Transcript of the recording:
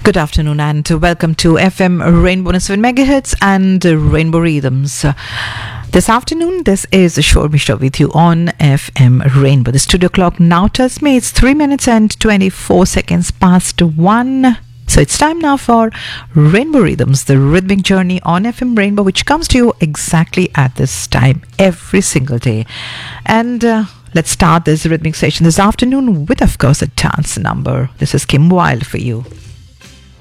Good afternoon and welcome to FM Rainbow 7 megahertz and Rainbow Rhythms. This afternoon, this is Shormisha with you on FM Rainbow. The studio clock now tells me it's 3 minutes and 24 seconds past 1. So it's time now for Rainbow Rhythms, the rhythmic journey on FM Rainbow, which comes to you exactly at this time every single day. And let's start this rhythmic session this afternoon with, of course, a dance number. This is Kim Wilde for you.